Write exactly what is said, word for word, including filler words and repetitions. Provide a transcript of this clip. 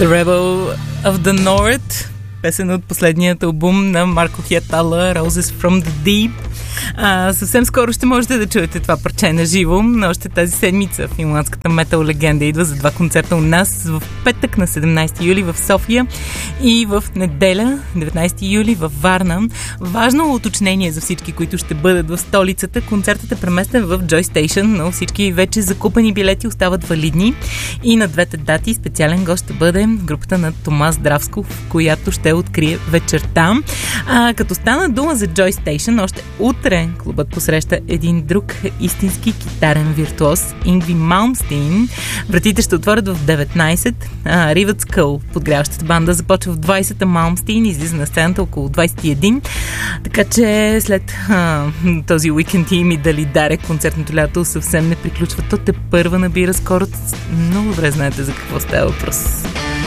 The Rebel of the North, песен от последният албум на Марко Хиатала, Roses from the Deep. А, съвсем скоро ще можете да чуете това парче на живо, но още тази седмица финландската метал легенда идва за два концерта у нас в петък на седемнайсети юли в София и в неделя, деветнайсети юли в Варна. Важно уточнение за всички, които ще бъдат в столицата. Концертът е преместен в Joy Station, но всички вече закупени билети остават валидни и на двете дати специален гост ще бъде групата на Томас Дравсков, която ще открие вечерта. А, като стана дума за Joy Station, още утре клубът посреща един друг истински китарен виртуоз, Ингви Малмстин. Вратите ще отворят в деветнайсет. А, Rivet Skull, подгряващата банда, започва в двайсет, а Малмстин излиза на сцената около двайсет и един. Така че след а, този уикенд им и дали даре концертното лято съвсем не приключва. То те първа набира скоро. Много добре знаете за какво става въпрос.